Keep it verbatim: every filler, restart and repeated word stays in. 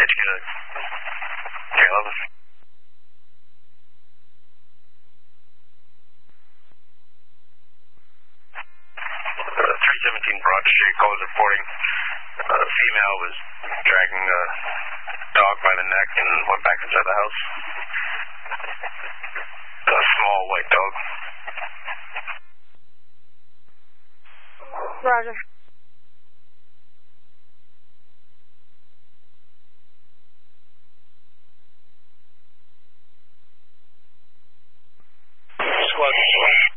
Did you get a three eleven? Uh, three seventeen Broad Street, calls reporting. A uh, female was dragging a dog by the neck and went back inside the house. A small white dog. Roger. Squad, squad.